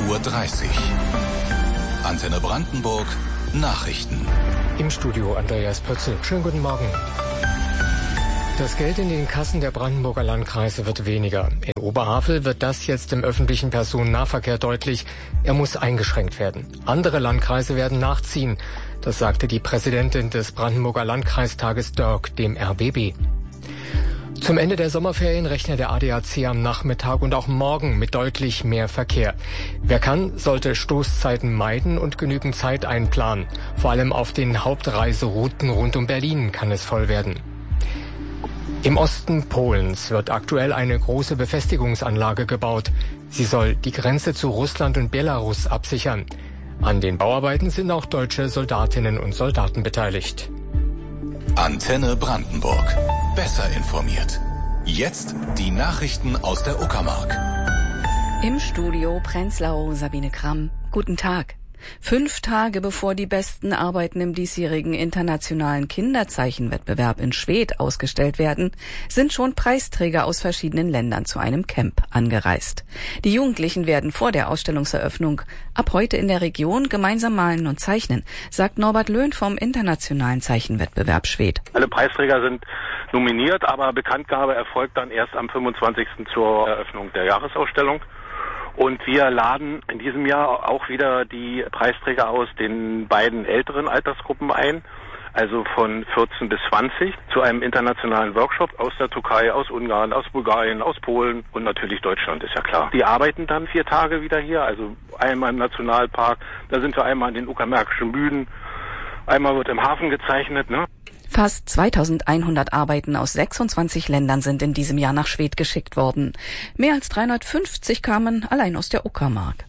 Uhr. Antenne Brandenburg, Nachrichten. Im Studio Andreas Pötzl. Schönen guten Morgen. Das Geld in den Kassen der Brandenburger Landkreise wird weniger. In Oberhavel wird das jetzt im öffentlichen Personennahverkehr deutlich. Er muss eingeschränkt werden. Andere Landkreise werden nachziehen. Das sagte die Präsidentin des Brandenburger Landkreistages Dörk dem RBB. Zum Ende der Sommerferien rechnet der ADAC am Nachmittag und auch morgen mit deutlich mehr Verkehr. Wer kann, sollte Stoßzeiten meiden und genügend Zeit einplanen. Vor allem auf den Hauptreiserouten rund um Berlin kann es voll werden. Im Osten Polens wird aktuell eine große Befestigungsanlage gebaut. Sie soll die Grenze zu Russland und Belarus absichern. An den Bauarbeiten sind auch deutsche Soldatinnen und Soldaten beteiligt. Antenne Brandenburg. Besser informiert. Jetzt die Nachrichten aus der Uckermark. Im Studio Prenzlau, Sabine Kramm. Guten Tag. 5 Tage bevor die besten Arbeiten im diesjährigen internationalen Kinderzeichenwettbewerb in Schwedt ausgestellt werden, sind schon Preisträger aus verschiedenen Ländern zu einem Camp angereist. Die Jugendlichen werden vor der Ausstellungseröffnung ab heute in der Region gemeinsam malen und zeichnen, sagt Norbert Löhn vom internationalen Zeichenwettbewerb Schwedt. Alle Preisträger sind nominiert, aber Bekanntgabe erfolgt dann erst am 25. zur Eröffnung der Jahresausstellung. Und wir laden in diesem Jahr auch wieder die Preisträger aus den beiden älteren Altersgruppen ein, also von 14 bis 20, zu einem internationalen Workshop aus der Türkei, aus Ungarn, aus Bulgarien, aus Polen und natürlich Deutschland, ist ja klar. Die arbeiten dann 4 Tage wieder hier, also einmal im Nationalpark, da sind wir einmal an den Uckermärkischen Bühnen, einmal wird im Hafen gezeichnet, ne? Fast 2100 Arbeiten aus 26 Ländern sind in diesem Jahr nach Schwedt geschickt worden. Mehr als 350 kamen allein aus der Uckermark.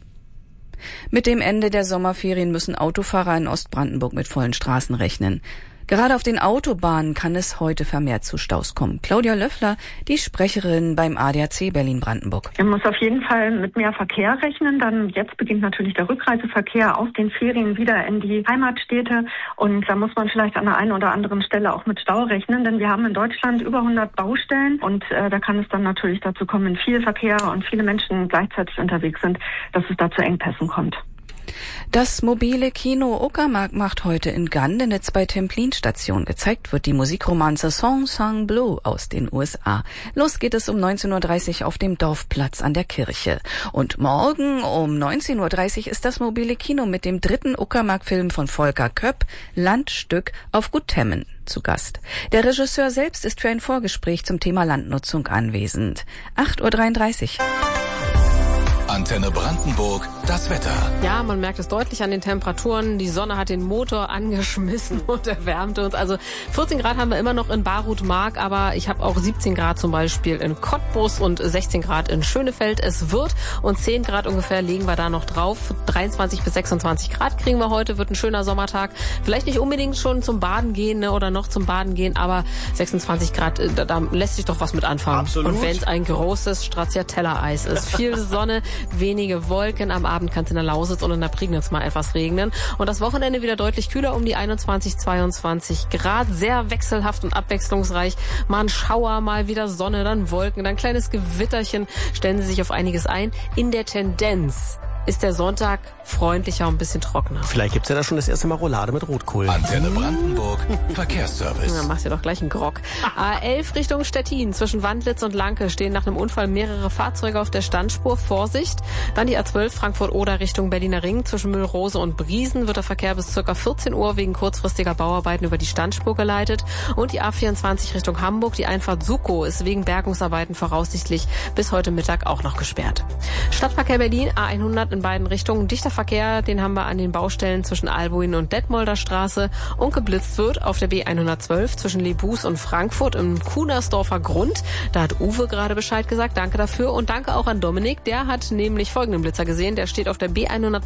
Mit dem Ende der Sommerferien müssen Autofahrer in Ostbrandenburg mit vollen Straßen rechnen. Gerade auf den Autobahnen kann es heute vermehrt zu Staus kommen. Claudia Löffler, die Sprecherin beim ADAC Berlin-Brandenburg. Man muss auf jeden Fall mit mehr Verkehr rechnen. Dann jetzt beginnt natürlich der Rückreiseverkehr aus den Ferien wieder in die Heimatstädte. Und da muss man vielleicht an der einen oder anderen Stelle auch mit Stau rechnen. Denn wir haben in Deutschland über 100 Baustellen. Und da kann es dann natürlich dazu kommen, wenn viel Verkehr und viele Menschen gleichzeitig unterwegs sind, dass es da zu Engpässen kommt. Das mobile Kino Uckermark macht heute in Gandenitz bei Templin-Station. Gezeigt wird die Musikromanze Song Song Blue aus den USA. Los geht es um 19.30 Uhr auf dem Dorfplatz an der Kirche. Und morgen um 19.30 Uhr ist das mobile Kino mit dem 3. Uckermark-Film von Volker Köpp, Landstück, auf Gut Temmen zu Gast. Der Regisseur selbst ist für ein Vorgespräch zum Thema Landnutzung anwesend. 8.33 Uhr. Antenne Brandenburg, das Wetter. Ja, man merkt es deutlich an den Temperaturen. Die Sonne hat den Motor angeschmissen und erwärmt uns. Also 14 Grad haben wir immer noch in Barut-Mark, aber ich habe auch 17 Grad zum Beispiel in Cottbus und 16 Grad in Schönefeld. Es wird und 10 Grad ungefähr legen wir da noch drauf. 23 bis 26 Grad kriegen wir heute, wird ein schöner Sommertag. Vielleicht nicht unbedingt schon zum Baden gehen, ne, oder noch zum Baden gehen, aber 26 Grad, da lässt sich doch was mit anfangen. Absolut. Und wenn es ein großes Stracciatella-Eis ist, viel Sonne, wenige Wolken. Am Abend kann es in der Lausitz und in der Prignitz mal etwas regnen. Und das Wochenende wieder deutlich kühler, um die 21, 22 Grad. Sehr wechselhaft und abwechslungsreich. Mal ein Schauer, mal wieder Sonne, dann Wolken, dann ein kleines Gewitterchen. Stellen Sie sich auf einiges ein. In der Tendenz ist der Sonntag freundlicher und ein bisschen trockener. Vielleicht gibt's ja da schon das erste Mal Roulade mit Rotkohl. Antenne Brandenburg, Verkehrsservice. Dann machst du doch gleich einen Grog. A11 Richtung Stettin. Zwischen Wandlitz und Lanke stehen nach einem Unfall mehrere Fahrzeuge auf der Standspur. Vorsicht. Dann die A12 Frankfurt-Oder Richtung Berliner Ring. Zwischen Mühlrose und Briesen wird der Verkehr bis ca. 14 Uhr wegen kurzfristiger Bauarbeiten über die Standspur geleitet. Und die A24 Richtung Hamburg. Die Einfahrt Sukow ist wegen Bergungsarbeiten voraussichtlich bis heute Mittag auch noch gesperrt. Stadtverkehr Berlin, A100 in beiden Richtungen. Dichter Verkehr, den haben wir an den Baustellen zwischen Albuin und Detmolder Straße. Und geblitzt wird auf der B112 zwischen Lebus und Frankfurt im Kunersdorfer Grund. Da hat Uwe gerade Bescheid gesagt. Danke dafür. Und danke auch an Dominik. Der hat nämlich folgenden Blitzer gesehen. Der steht auf der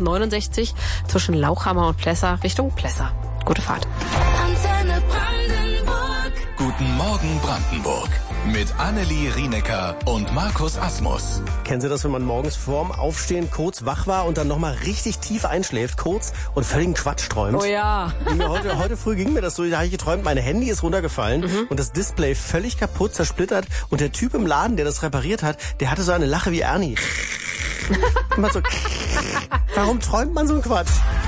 B169 zwischen Lauchhammer und Plessa Richtung Plessa. Gute Fahrt. Antenne Brandenburg. Guten Morgen Brandenburg. Mit Annelie Rienecker und Markus Asmus. Kennen Sie das, wenn man morgens vorm Aufstehen kurz wach war und dann nochmal richtig tief einschläft, kurz und völligen Quatsch träumt? Oh ja. Heute früh ging mir das so, da habe ich geträumt, mein Handy ist runtergefallen und das Display völlig kaputt, zersplittert und der Typ im Laden, der das repariert hat, der hatte so eine Lache wie Ernie. Immer so. Warum träumt man so einen Quatsch?